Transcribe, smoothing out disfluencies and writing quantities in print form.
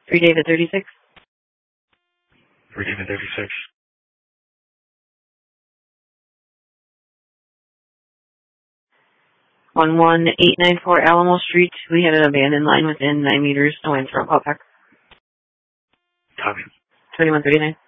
3 David 36. 3 David 36. 11894 Alamo Street. We had an abandoned line within 9 meters. No answer. I'll call back. Copy. 2139.